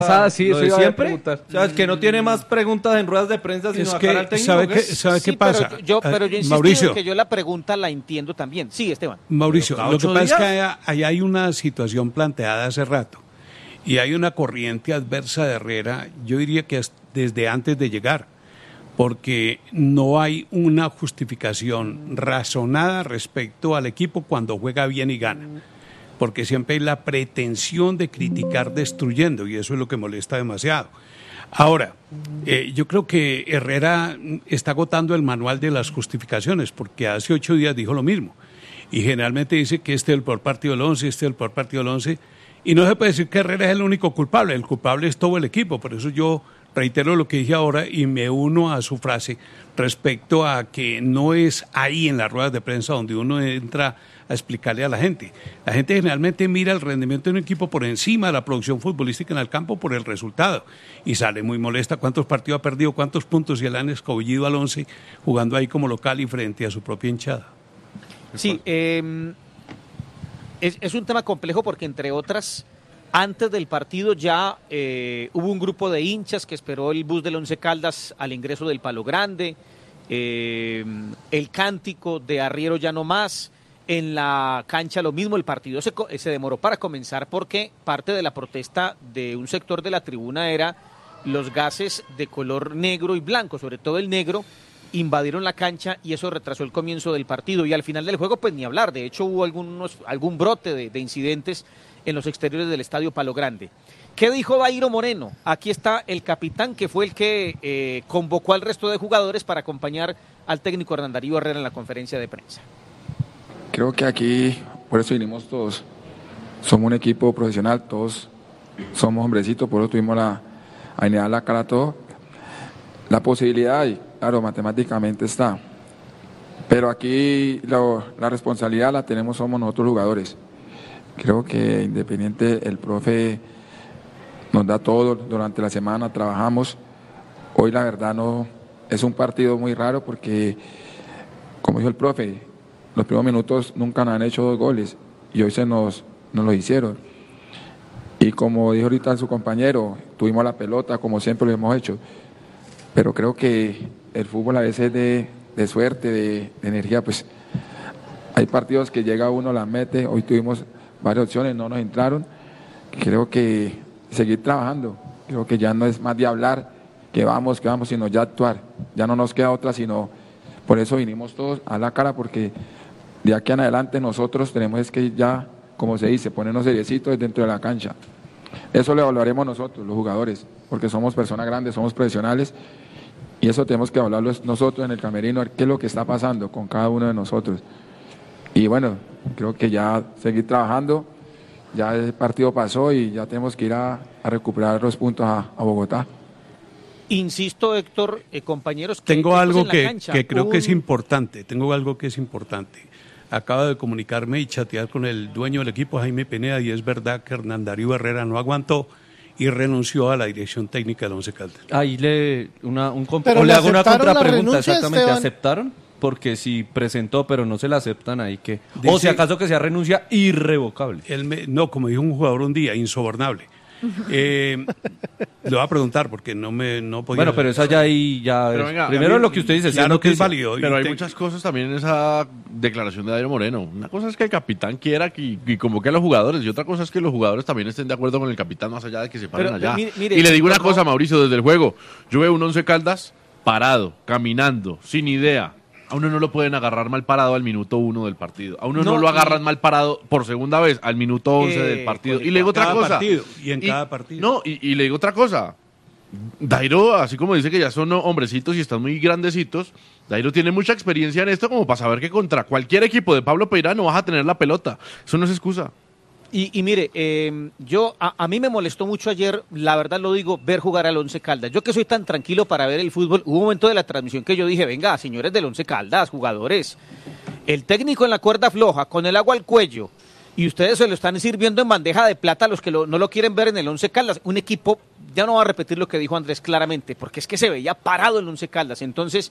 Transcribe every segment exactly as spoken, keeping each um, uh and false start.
Ah, sí, ¿Lo eso de iba a siempre? preguntar. O sea, es que no tiene más preguntas en ruedas de prensa sino Es sacar que, al técnico. ¿sabe ¿qué? qué, sabe Sí, qué pasa? Pero yo, pero yo Eh, insisto Mauricio, en que yo la pregunta la entiendo también. Sí, Esteban. Mauricio, Pero cada lo que ocho pasa es que días. ahí hay una situación planteada hace rato y hay una corriente adversa de Herrera, yo diría que es desde antes de llegar, porque no hay una justificación razonada respecto al equipo cuando juega bien y gana, porque siempre hay la pretensión de criticar destruyendo y eso es lo que molesta demasiado. Ahora, eh, yo creo que Herrera está agotando el manual de las justificaciones, porque hace ocho días dijo lo mismo. Y generalmente dice que este es el peor partido del once, este es el peor partido del once. Y no se puede decir que Herrera es el único culpable, el culpable es todo el equipo. Por eso yo reitero lo que dije ahora y me uno a su frase respecto a que no es ahí en las ruedas de prensa donde uno entra a explicarle a la gente. La gente generalmente mira el rendimiento de un equipo por encima de la producción futbolística en el campo por el resultado y sale muy molesta cuántos partidos ha perdido, cuántos puntos y le han escobullido al once jugando ahí como local y frente a su propia hinchada. Sí, eh, es, es un tema complejo porque, entre otras, antes del partido ya eh, hubo un grupo de hinchas que esperó el bus del Once Caldas al ingreso del Palo Grande, eh, el cántico de Arriero ya no más, en la cancha lo mismo, el partido se, se demoró para comenzar porque parte de la protesta de un sector de la tribuna era los gases de color negro y blanco, sobre todo el negro, invadieron la cancha y eso retrasó el comienzo del partido y al final del juego pues ni hablar, de hecho hubo algunos, algún brote de, de incidentes en los exteriores del Estadio Palo Grande. ¿Qué dijo Dairo Moreno? Aquí está el capitán que fue el que eh, convocó al resto de jugadores para acompañar al técnico Hernán Darío Herrera en la conferencia de prensa. Creo que aquí, por eso vinimos todos, somos un equipo profesional, todos somos hombrecitos, por eso tuvimos la, a alinear la cara a todo. La posibilidad, y claro, matemáticamente está, pero aquí lo, la responsabilidad la tenemos, somos nosotros jugadores. Creo que Independiente, el profe nos da todo durante la semana, trabajamos. Hoy la verdad no es un partido muy raro porque, como dijo el profe, los primeros minutos nunca nos han hecho dos goles y hoy se nos, nos lo hicieron. Y como dijo ahorita su compañero, tuvimos la pelota como siempre lo hemos hecho. Pero creo que el fútbol a veces de, de suerte, de, de energía, pues hay partidos que llega uno, la mete, hoy tuvimos varias opciones, no nos entraron. Creo que seguir trabajando, creo que ya no es más de hablar, que vamos, que vamos, sino ya actuar. Ya no nos queda otra, sino por eso vinimos todos a la cara, porque de aquí en adelante nosotros tenemos es que ya, como se dice, ponernos seriecitos dentro de la cancha. Eso lo evaluaremos nosotros, los jugadores, porque somos personas grandes, somos profesionales, y eso tenemos que hablarlo nosotros en el camerino, a ver qué es lo que está pasando con cada uno de nosotros. Y bueno, creo que ya seguir trabajando, ya el partido pasó y ya tenemos que ir a, a recuperar los puntos a, a Bogotá. Insisto, Héctor, eh, compañeros, que tengo algo que, cancha, que creo un... que es importante, tengo algo que es importante. Acabo de comunicarme y chatear con el dueño del equipo, Jaime Pineda, y es verdad que Hernán Darío Herrera no aguantó y renunció a la dirección técnica del Once Caldas. Ahí le, una, un comp- Pero o le le hago una aceptaron la contrapregunta, renuncia, exactamente, Esteban. ¿aceptaron? Porque si presentó pero no se la aceptan ahí que... Dice- o si acaso que sea renuncia irrevocable. Él me- no, como dijo un jugador un día, insobornable. Eh, le voy a preguntar porque no me no podía... Bueno, pero esa ya ahí ya... Pero es- venga, primero a mí- lo que usted dice, si claro que es noticia. válido. y Pero hay te- muchas cosas también en esa declaración de Dairo Moreno. Una cosa es que el capitán quiera que, que convoque a los jugadores y otra cosa es que los jugadores también estén de acuerdo con el capitán más allá de que se paren Pero, allá. mire, mire, y le digo una no- cosa, Mauricio, desde el juego. Yo veo un Once Caldas parado, caminando, sin idea. A uno no lo pueden agarrar mal parado al minuto uno del partido. A uno no, No, lo agarran y- mal parado por segunda vez al minuto once Eh, del partido. con el- Y le digo otra cada cosa. partido, y en cada partido. No, y, y le digo otra cosa. Dairo, así como dice que ya son hombrecitos y están muy grandecitos, Dairo tiene mucha experiencia en esto como para saber que contra cualquier equipo de Pablo Peirano no vas a tener la pelota. Eso no es excusa. Y, y mire, eh, yo a, a mí me molestó mucho ayer, la verdad lo digo, ver jugar al Once Caldas. Yo que soy tan tranquilo para ver el fútbol, hubo un momento de la transmisión que yo dije, venga, señores del Once Caldas, jugadores, el técnico en la cuerda floja, con el agua al cuello, y ustedes se lo están sirviendo en bandeja de plata a los que lo- no lo quieren ver en el Once Caldas. Un equipo, ya no va a repetir lo que dijo Andrés claramente, porque es que se veía parado el Once Caldas. Entonces,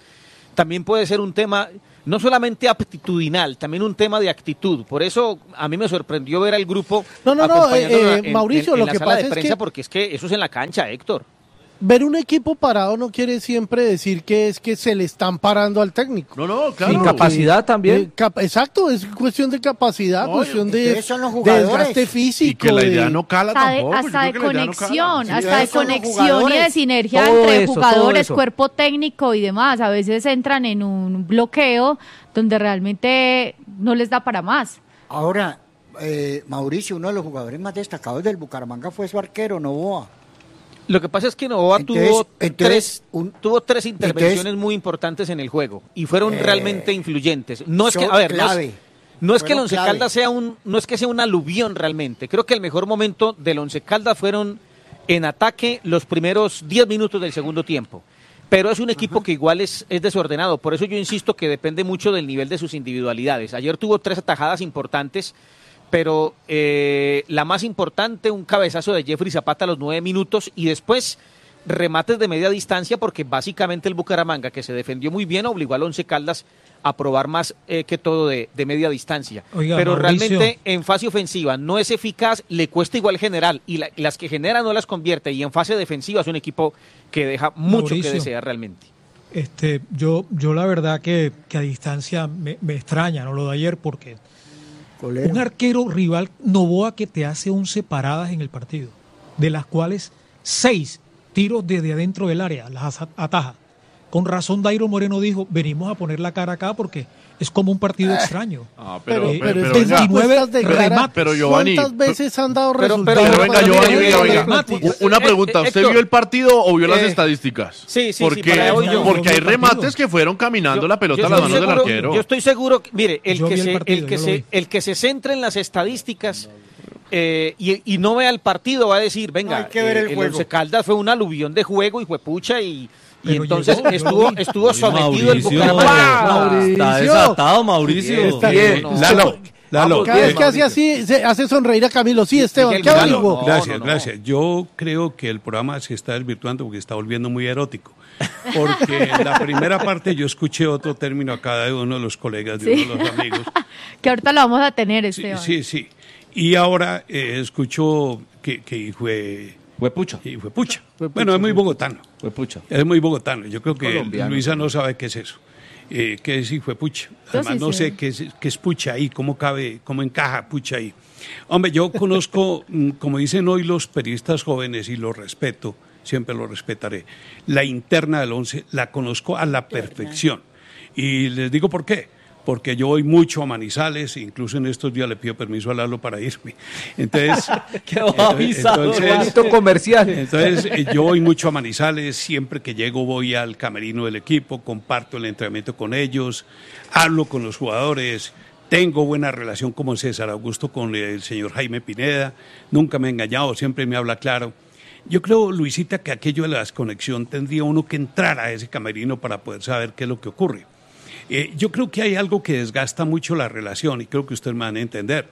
también puede ser un tema no solamente aptitudinal, también un tema de actitud. Por eso a mí me sorprendió ver al grupo No, no, no, acompañándonos eh, eh, en- Mauricio, en- en lo la que sala pasa de es prensa, que- porque es que eso es en la cancha, Héctor. Ver un equipo parado no quiere siempre decir que es que se le están parando al técnico. No, no, claro. Sin capacidad también. Eh, capa- exacto, es cuestión de capacidad, No, cuestión de, ustedes son los de jugadores. desgaste físico. Y que la de- idea no cala Hasta de, tampoco. yo hasta creo de que la idea no cala. conexión, Sí, hasta de esos son los conexión y de jugadores. sinergia Todo entre eso, todo jugadores, eso. cuerpo técnico y demás. A veces entran en un bloqueo donde realmente no les da para más. Ahora, eh, Mauricio, uno de los jugadores más destacados del Bucaramanga fue su arquero, Novoa. Lo que pasa es que Novoa Entonces- tuvo, entonces, tres, un- tuvo tres intervenciones entonces- muy importantes en el juego y fueron Eh, realmente influyentes. No es que, son a ver, no es, clave. no es que el Fueron Once clave. Caldas sea un, no es que sea un aluvión realmente. Creo que el mejor momento del Once Caldas fueron en ataque los primeros diez minutos del segundo tiempo. Pero es un equipo que igual es, es desordenado. Por eso yo insisto que depende mucho del nivel de sus individualidades. Ayer tuvo tres atajadas importantes, pero eh, la más importante, un cabezazo de Jeffrey Zapata a los nueve minutos y después remates de media distancia, porque básicamente el Bucaramanga, que se defendió muy bien, obligó al Once Caldas a probar más eh, que todo de, de media distancia. Oiga, pero Mauricio. realmente en fase ofensiva no es eficaz, le cuesta igual general y la- las que genera no las convierte, y en fase defensiva es un equipo que deja mucho Mauricio. que desear realmente. Este, yo, yo la verdad que, que a distancia me, me extraña, ¿no? Lo de ayer, porque Colero. un arquero rival Novoa que te hace once paradas en el partido, de las cuales seis tiros desde adentro del área, las ata- ataja. Con razón Dairo Moreno dijo, venimos a poner la cara acá porque es como un partido extraño. Ah, Pero, pero, Eh, pero, pero, es pero, que esas venga, puestas de cara, remates. Pero, Giovanni, ¿cuántas veces han dado pero- resultados? pero pero venga, para- Giovanni, mire, venga, mire, venga. mire, Una eh, pregunta, eh, ¿usted Héctor, vio el partido o vio las eh, estadísticas? sí, sí, sí, porque, para allá voy yo. porque hay Yo vi el partido. remates que fueron caminando Yo- la pelota yo a las estoy manos del seguro- arquero. Yo estoy seguro, que, mire, el Yo que, vi el se, partido, el, que yo lo se, vi. el que se centre en las estadísticas eh, y, y no vea el partido va a decir, venga, Hay que ver el eh, juego. Once Caldas fue un aluvión de juego y fue pucha y, y Pero entonces llegó, yo estuvo, lo vi. estuvo sometido el Mauricio, Bucaramanga. está desatado, Mauricio. Está Bien, bien. Lalo, Lalo. Cada vez eh, que hace así, se hace sonreír a Camilo. Sí, Esteban, Miguel ¿qué Galo. digo? No, Gracias, no, no. gracias. Yo creo que el programa se está desvirtuando porque está volviendo muy erótico. Porque en la primera parte yo escuché otro término acá de uno de los colegas, de Sí. uno de los amigos. Que ahorita lo vamos a tener, Sí, Esteban. sí, sí. Y ahora eh, escucho que, que fue, Fue pucha. y fue pucha. Bueno, es muy bogotano. Fue pucha. Es muy bogotano. Yo creo que Colombiano. Luisa no sabe qué es eso. Eh, ¿Qué es fue pucha? Yo Además, sí no sé. sé qué es, qué es pucha ahí, cómo cabe, cómo encaja pucha ahí. Hombre, yo conozco, mm, como dicen hoy los periodistas jóvenes, y lo respeto, siempre lo respetaré, la interna del once la conozco a la perfección. Y les digo por qué. Porque yo voy mucho a Manizales, incluso en estos días le pido permiso a Lalo para irme. Entonces, Qué avisado, entonces- bonito comercial. entonces, eh, yo voy mucho a Manizales, siempre que llego voy al camerino del equipo, comparto el entrenamiento con ellos, hablo con los jugadores, tengo buena relación como César Augusto con el señor Jaime Pineda, nunca me ha engañado, siempre me habla claro. Yo creo, Luisita, que aquello de la desconexión tendría uno que entrar a ese camerino para poder saber qué es lo que ocurre. Eh, yo creo que hay algo que desgasta mucho la relación y creo que ustedes me van a entender.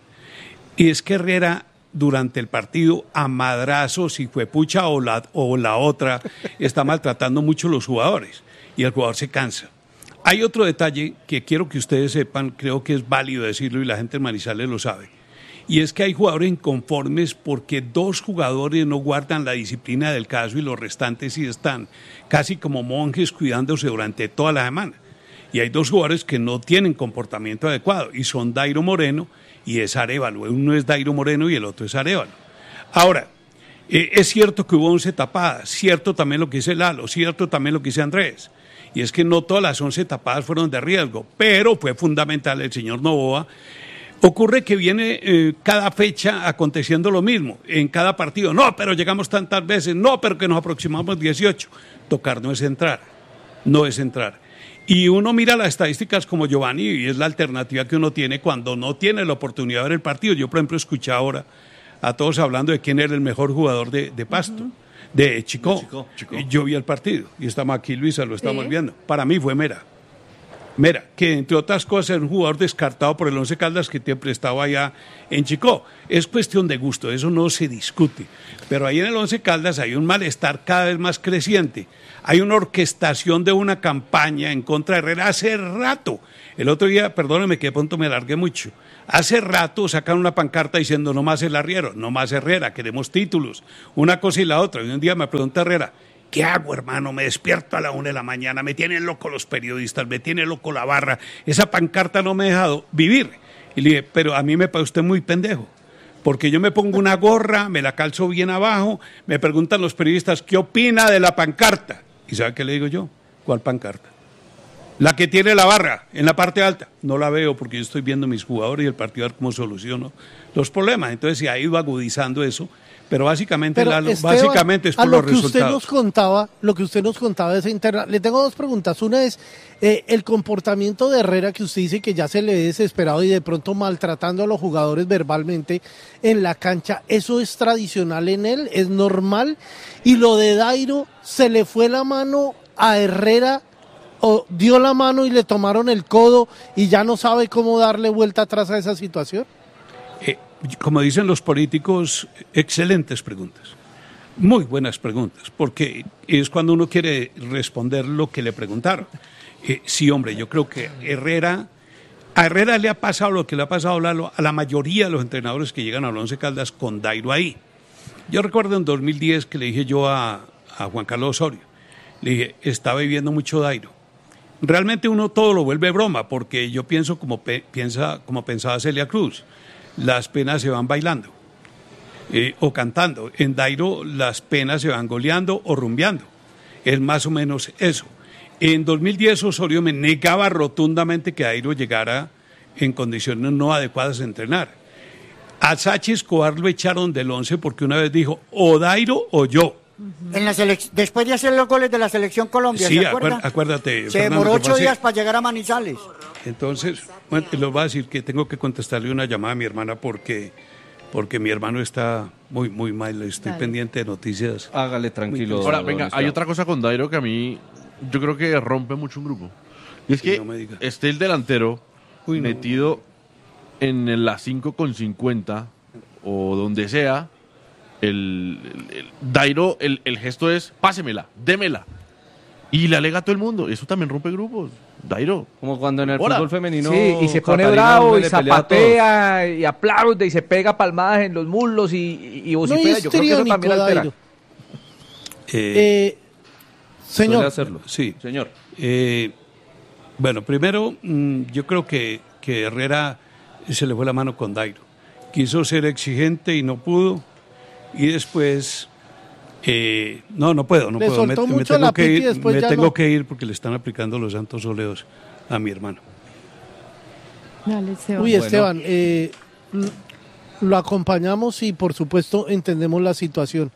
Y es que Herrera durante el partido a madrazos, si fue pucha o la, o la otra, está maltratando mucho a los jugadores y el jugador se cansa. Hay otro detalle que quiero que ustedes sepan, creo que es válido decirlo y la gente en Manizales lo sabe. Y es que hay jugadores inconformes porque dos jugadores no guardan la disciplina del caso y los restantes sí están casi como monjes cuidándose durante toda la semana. Y hay dos jugadores que no tienen comportamiento adecuado y son Dairo Moreno y es Arévalo. Uno es Dairo Moreno y el otro es Arévalo. Ahora, eh, es cierto que hubo once tapadas, cierto también lo que dice Lalo, cierto también lo que dice Andrés. Y es que no todas las once tapadas fueron de riesgo, pero fue fundamental el señor Novoa. Ocurre que viene eh, cada fecha aconteciendo lo mismo, en cada partido. No, pero llegamos tantas veces, no, pero que nos aproximamos dieciocho. Tocar no es entrar, no es entrar. Y uno mira las estadísticas como Giovanni y es la alternativa que uno tiene cuando no tiene la oportunidad de ver el partido. Yo, por ejemplo, escuché ahora a todos hablando de quién era el mejor jugador de, de Pasto, uh-huh. de Chico. Chico, Chico. Yo vi el partido y estamos aquí, Luisa, lo estamos Sí. viendo. Para mí fue Mera. Mira, que entre otras cosas es un jugador descartado por el Once Caldas que siempre estaba allá en Chicó. Es cuestión de gusto, eso no se discute. Pero ahí en el Once Caldas hay un malestar cada vez más creciente. Hay una orquestación de una campaña en contra de Herrera hace rato. El otro día, perdóneme que de pronto me alargué mucho, hace rato sacaron una pancarta diciendo no más el arriero, no más Herrera, queremos títulos, una cosa y la otra. Y un día me pregunta Herrera, ¿qué hago, hermano? Me despierto a la una de la mañana, me tienen loco los periodistas, me tiene loco la barra, esa pancarta no me ha dejado vivir. Y le dije, pero a mí me parece usted muy pendejo, porque yo me pongo una gorra, me la calzo bien abajo, me preguntan los periodistas, ¿qué opina de la pancarta? ¿Y sabe qué le digo yo? ¿Cuál pancarta? La que tiene la barra en la parte alta. No la veo porque yo estoy viendo mis jugadores y el partido a ver cómo soluciono los problemas. Entonces se ha ido agudizando eso. Pero básicamente, Pero, Lalo, Esteban, básicamente es por a lo los que usted resultados. nos contaba, lo que usted nos contaba de esa interna, le tengo dos preguntas. Una es eh, el comportamiento de Herrera, que usted dice que ya se le ve desesperado y de pronto maltratando a los jugadores verbalmente en la cancha. ¿Eso es tradicional en él? ¿Es normal? Y lo de Dairo, ¿se le fue la mano a Herrera o dio la mano y le tomaron el codo y ya no sabe cómo darle vuelta atrás a esa situación? Eh, como dicen los políticos, excelentes preguntas, muy buenas preguntas, porque es cuando uno quiere responder lo que le preguntaron. Eh, sí, hombre, yo creo que Herrera, a Herrera le ha pasado lo que le ha pasado Lalo, a la mayoría de los entrenadores que llegan al Once Caldas con Dairo ahí. Yo recuerdo en dos mil diez que le dije yo a, a Juan Carlos Osorio, le dije, estaba viviendo mucho Dairo. Realmente uno todo lo vuelve broma, porque yo pienso como, pe, piensa, como pensaba Celia Cruz. Las penas se van bailando eh, o cantando. En Dairo las penas se van goleando o rumbeando. Es más o menos eso. En dos mil diez Osorio me negaba rotundamente que Dairo llegara en condiciones no adecuadas a entrenar. A Sachi Escobar lo echaron del once porque una vez dijo o Dairo o yo. En la selec- después de hacer los goles de la selección Colombia, Sí, ¿se acuerda? acuérdate. acuérdate Se Fernando, demoró que fue ocho así. días para llegar a Manizales. Entonces, bueno, les voy a decir que tengo que contestarle una llamada a mi hermana porque, porque mi hermano está muy, muy mal. Estoy Dale. pendiente de noticias. Hágale tranquilo. Ahora, don venga, Esteban. hay otra cosa con Dairo que a mí yo creo que rompe mucho un grupo. Y es Sí, que no me diga. esté el delantero Uy, no. metido en la cinco con cincuenta o donde sea, el, el- el- Dairo, el, el gesto es pásemela, démela. Y le alega a todo el mundo. Eso también rompe grupos. Dairo. Como cuando en el Ahora. fútbol femenino. Sí, y se pone Catarina bravo Hombre y le pelea a todos. zapatea y aplaude y se pega palmadas en los muslos y, y, y No vocifera. es Yo creo que eso triónico, también altera. Dairo. Eh, Eh, Suele señor, hacerlo. sí. Señor. Eh, bueno, primero, mm, yo creo que, que Herrera se le fue la mano con Dairo. Quiso ser exigente y no pudo. Y después, eh, no, no puedo, no Le puedo. soltó mucho tengo la que pique y ir, después me ya tengo no. que ir porque le están aplicando los santos óleos a mi hermano. Dale, Esteban. Uy, Bueno. Esteban, eh, l- lo acompañamos y por supuesto entendemos la situación.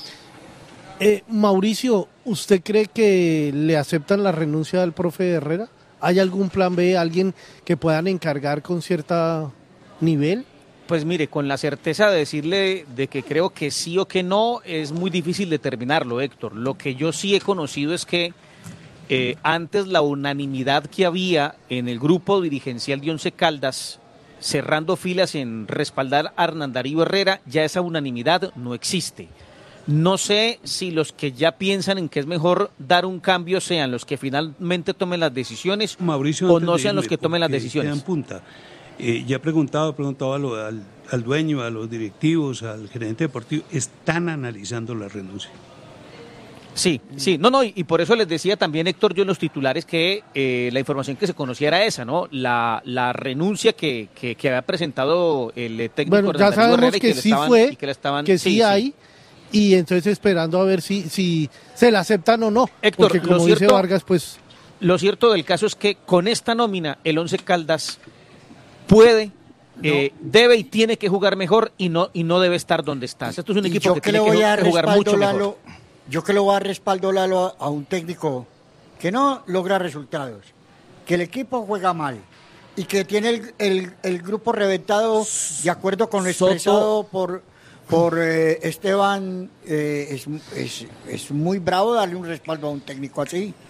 Eh, Mauricio, ¿usted cree que le aceptan la renuncia del profe Herrera? ¿Hay algún plan B, alguien que puedan encargar con cierto nivel? Pues mire, con la certeza de decirle de que creo que sí o que no, es muy difícil determinarlo, Héctor. Lo que yo sí he conocido es que eh, antes la unanimidad que había en el grupo dirigencial de Once Caldas, cerrando filas en respaldar a Hernán Darío Herrera, ya esa unanimidad no existe. No sé si los que ya piensan en que es mejor dar un cambio sean los que finalmente tomen las decisiones Mauricio, o antes no de sean los irme, que tomen las porque decisiones. quedan punta. Eh, ya he preguntado, he preguntado a lo- al, al dueño, a los directivos, al gerente deportivo, están analizando la renuncia. Sí, sí, no, no, y, y por eso les decía también, Héctor, yo en los titulares que eh, la información que se conocía era esa, ¿no? La, la renuncia que, que, que había presentado el eh, técnico Bueno, ya Hernán Darío sabemos Herrera y que le sí estaban- fue, y que, le estaban, que sí, hay, y entonces esperando a ver si, si se la aceptan o no. Héctor, porque lo como dice cierto- Vargas, pues Lo cierto del caso es que con esta nómina el Once Caldas puede, eh, debe y tiene que jugar mejor y no y no debe estar donde está. Esto es un Y equipo yo que que tiene le voy que, a dar que jugar respaldo, mucho mejor. Lalo, yo que le voy a dar respaldo, Lalo, a, a un técnico que no logra resultados, que el equipo juega mal y que tiene el, el- el grupo reventado de acuerdo con lo expresado por, por eh, Esteban. eh, es, es- es muy bravo darle un respaldo a un técnico así.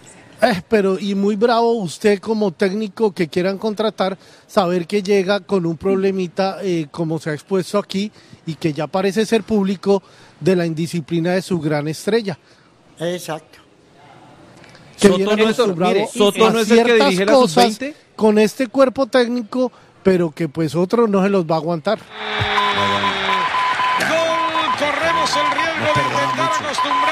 Eh, pero y muy bravo usted como técnico que quieran contratar, saber que llega con un problemita eh, como se ha expuesto aquí y que ya parece ser público de la indisciplina de su gran estrella. Exacto. Que Soto viene no es- acostumbrado mire, Soto a no es el que ciertas dirige la cosas sub veinte. con este cuerpo técnico, pero que pues otro no se los va a aguantar. Gol, corremos el riesgo de intentar acostumbrarnos